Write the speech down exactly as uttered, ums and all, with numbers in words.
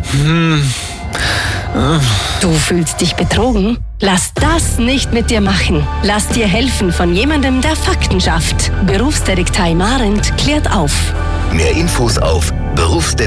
Hm. Du fühlst dich betrogen? Lass das nicht mit dir machen. Lass dir helfen von jemandem, der Fakten schafft. Berufsdetektei Marent klärt auf. Mehr Infos auf Berufsdetektei